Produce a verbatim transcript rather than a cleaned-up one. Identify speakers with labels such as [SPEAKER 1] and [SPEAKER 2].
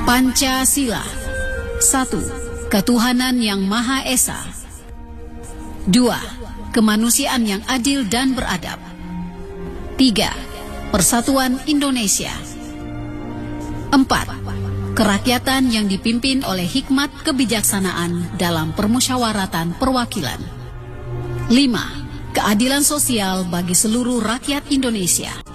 [SPEAKER 1] Pancasila. Satu, ketuhanan yang Maha Esa. Dua, kemanusiaan yang adil dan beradab. Tiga, persatuan Indonesia. Empat, kerakyatan yang dipimpin oleh hikmat kebijaksanaan dalam permusyawaratan perwakilan. Lima, keadilan sosial bagi seluruh rakyat Indonesia.